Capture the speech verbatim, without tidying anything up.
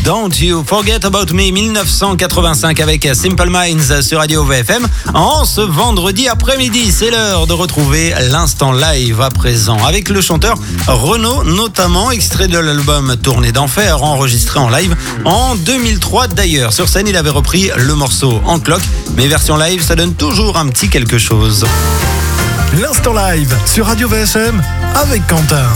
Don't You Forget About Me dix-neuf cent quatre-vingt-cinq avec Simple Minds sur Radio V F M. En ce vendredi après-midi, c'est l'heure de retrouver l'instant live à présent avec le chanteur Renaud, notamment extrait de l'album Tournée d'Enfer, enregistré en live en deux mille trois d'ailleurs. Sur scène, il avait repris le morceau en cloque, mais version live, ça donne toujours un petit quelque chose. L'instant live sur Radio V S M avec Quentin.